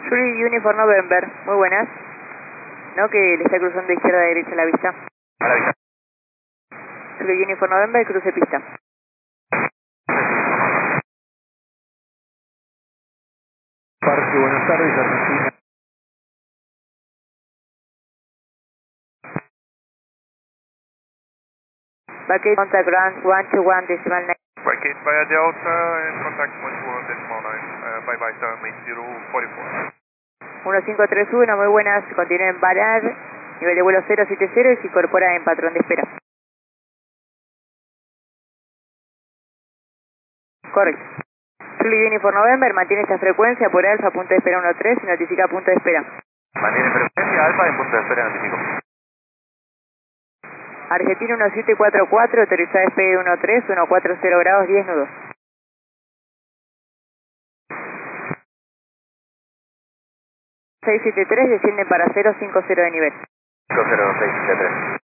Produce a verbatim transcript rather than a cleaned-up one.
Zulu Uniform November, muy buenas. ¿No? Que le está cruzando de izquierda a derecha la vista. A la vista. Zulu Uniform November, cruce pista. Parque, buenas tardes, Argentina. Bucket, contact ground one two one decimal nine. Bucket via Delta and contact one two one decimal nine. Uh, bye bye, seven eight zero four four. uno cinco tres uno, muy buenas. Continúa en Barar, nivel de vuelo cero siete cero y se incorpora en patrón de espera. Correcto. Zulu Uniform November, mantiene esta frecuencia por alfa, punto de espera uno tres y notifica punto de espera. Mantiene frecuencia alfa en punto de espera notifico. Argentina uno siete cuatro cuatro, autorizada despegue uno tres, uno cuatro cero grados, diez nudos. seis siete tres, descienden para cero cinco cero de nivel. cinco cero seis siete tres.